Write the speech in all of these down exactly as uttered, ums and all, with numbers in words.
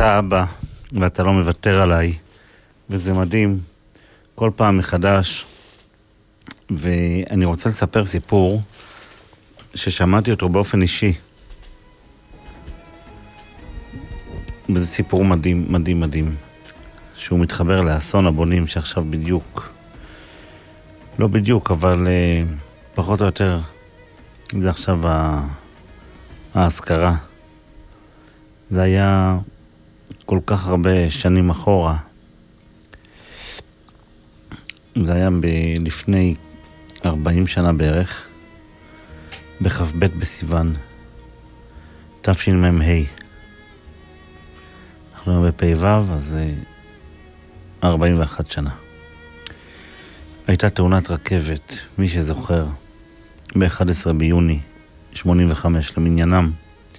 אתה אבא, ואתה לא מוותר עליי, וזה מדהים, כל פעם מחדש. ואני רוצה לספר סיפור ששמעתי אותו באופן אישי. וזה סיפור מדהים, מדהים, מדהים, שהוא מתחבר לאסון הבונים שעכשיו בדיוק, לא בדיוק, אבל uh, פחות או יותר, זה עכשיו ההזכרה. זה היה כל כך הרבה שנים אחורה. זה היה ב- לפני ארבעים שנה בערך, בכ"ב בסיוון, תשמ"ה. אנחנו בפ"ו, אז זה ארבעים ואחת שנה. הייתה תאונת רכבת, מי שזוכר, ב-אחד עשר ביוני שמונים וחמש למניינם.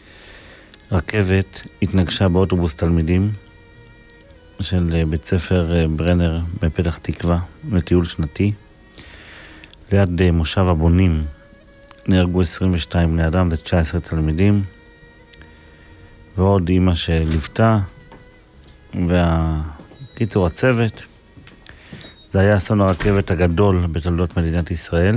רכבת התנגשה באוטובוס תלמידים של בית ספר ברנר בפתח תקווה לטיול שנתי. ליד מושב הבונים נהרגו עשרים ושתיים בני אדם, זה תשע עשרה תלמידים, ועוד אמא שליוותה, והקיצור הצוות. זה היה אסון הרכבת הגדול בתולדות מדינת ישראל,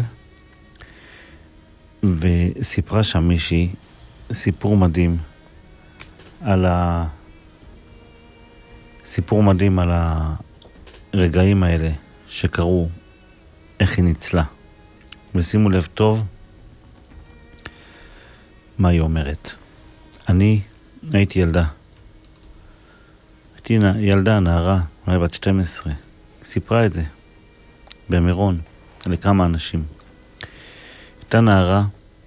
וסיפרה שם מישהי סיפור מדהים על ה... סיפור מדהים על הרגעים האלה שקרו, איך היא ניצלה. ושימו לב טוב מה היא אומרת. אני הייתי ילדה. הייתי ילדה, נערה, אולי בת שתים עשרה. סיפרה את זה במירון לכמה אנשים. הייתה נערה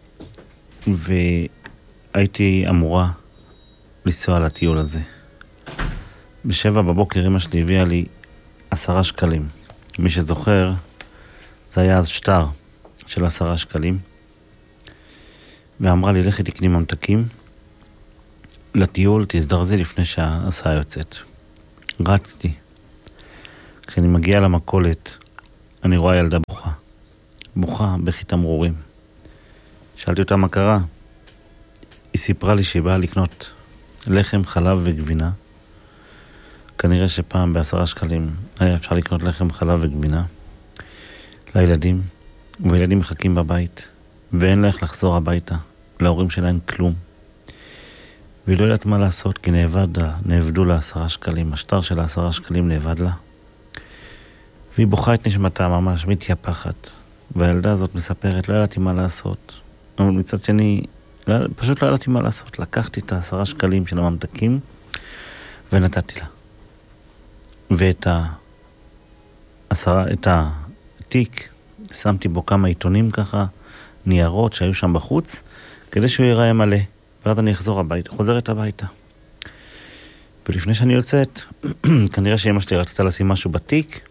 והייתי אמורה לנסוע לטיול הזה. בשבע בבוקר אמא שלי הביאה לי עשרה שקלים. מי שזוכר, זה היה אז שטר של עשרה שקלים. ואמרה לי, לכי תקני ממתקים לטיול, תזדרזי לפני שההסעה יוצאת. רצתי. כשאני מגיע למכולת, אני רואה ילדה בוכה. בוכה בכי תמרורים. שאלתי אותה מה קרה. היא סיפרה לי שהיא באה לקנות לחם, חלב וגבינה. כנראה שפעם בעשרה שקלים היה אפשר לקנות לחם, חלב וגבינה לילדים, וילדים מחכים בבית, ואין לה איך לחזור הביתה. להורים שלהם כלום. והיא לא יודעת מה לעשות, כי נאבד לה, נאבדו לה עשרה שקלים. השטר של העשרה שקלים נאבד לה. והיא בוכה את נשמתה ממש, מתייפחת. והילדה הזאת מספרת, לא ידעתי מה לעשות. אבל מצד שני, לא, פשוט לא ידעתי מה לעשות. לקחתי את העשרה שקלים של הממתקים, ונתתי לה. ואת העשרה, את התיק, שמתי בו כמה עיתונים ככה, ניירות שהיו שם בחוץ, כדי שהוא ייראה מלא. ואז אני אחזור הביתה, חוזרת הביתה. ולפני שאני יוצאת, כנראה שאמא שלי רצתה לשים משהו בתיק,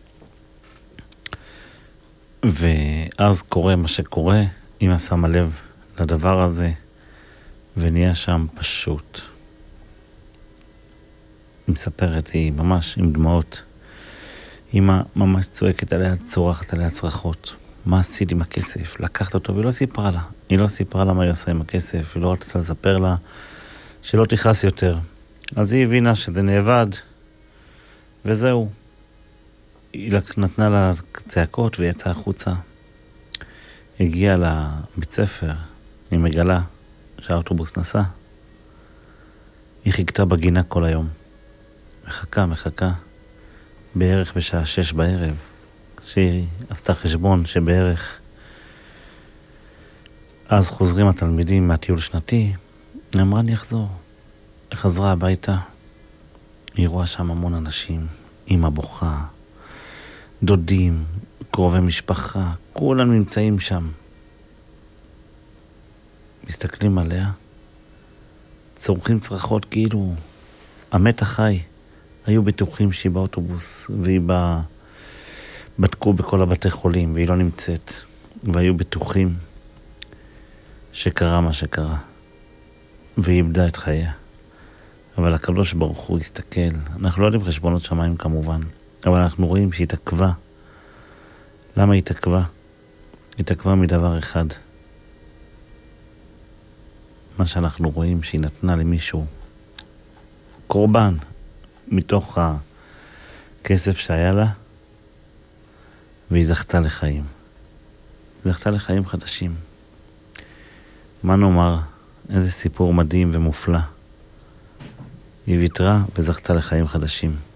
ואז קורה מה שקורה, אמא שמה לב לדבר הזה, ונהיה שם פשוט. היא מספרת, היא ממש עם דמעות. אמא ממש צועקת עליה, צורחת עליה צרחות. מה עשית עם הכסף? לקחת אותו, והיא לא סיפרה לה. היא לא סיפרה לה מה היא עושה עם הכסף, היא לא רצתה לספר לה שלא תכעס יותר. אז היא הבינה שזה נאבד, וזהו. היא נתנה לה צעקות ויצאה החוצה. הגיעה לבית ספר, היא מגלה שהאוטובוס נסע. היא חיכתה בגינה כל היום. מחכה, מחכה. בערך בשעה שש בערב, שהיא עשתה חשבון שבערך אז חוזרים התלמידים מהטיול שנתי, היא אמרה אני אחזור. היא חזרה הביתה, היא רואה שם המון אנשים, אמא בוכה, דודים, קרובי משפחה, כולם נמצאים שם. מסתכלים עליה, צורכים צרחות כאילו המת החי. היו בטוחים שהיא באוטובוס, והיא בא... בדקו בכל הבתי חולים, והיא לא נמצאת. והיו בטוחים שקרה מה שקרה. והיא איבדה את חייה. אבל הקדוש ברוך הוא הסתכל. אנחנו לא יודעים חשבונות שמיים כמובן, אבל אנחנו רואים שהיא תקווה. למה היא תקווה? היא תקווה מדבר אחד. מה שאנחנו רואים שהיא נתנה למישהו קורבן, מתוך הכסף שהיה לה, והיא זכתה לחיים. זכתה לחיים חדשים. מה נאמר? איזה סיפור מדהים ומופלא. היא ויתרה וזכתה לחיים חדשים.